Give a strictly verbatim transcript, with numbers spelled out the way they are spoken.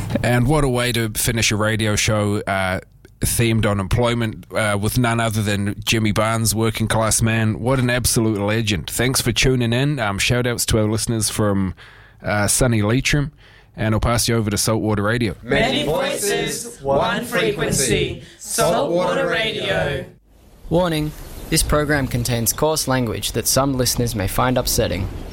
And what a way to finish a radio show uh, themed on employment uh, with none other than Jimmy Barnes, working class man. What an absolute legend. Thanks for tuning in. Um, shout outs to our listeners from uh, sunny Leitrim. And I'll pass you over to Saltwater Radio. Many voices, one frequency. Saltwater Radio. Warning, this program contains coarse language that some listeners may find upsetting.